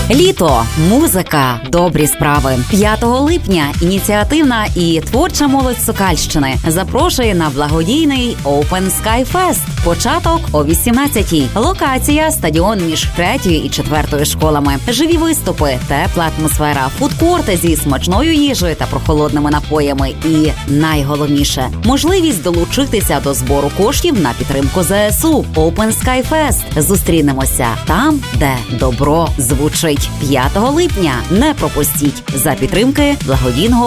Літо, музика, добрі справи. 5 липня ініціативна і творча молодь Сокальщини запрошує на благодійний Open Sky Fest. Початок о 18-й. Локація – стадіон між 3-ю і 4-ю школами. Живі виступи, тепла атмосфера, фудкорти зі смачною їжею та прохолодними напоями. І найголовніше – можливість долучитися до збору коштів на підтримку ЗСУ. Open Sky Fest. Зустрінемося там, де добро звучить. 5 липня. Не пропустіть. За підтримки благодійного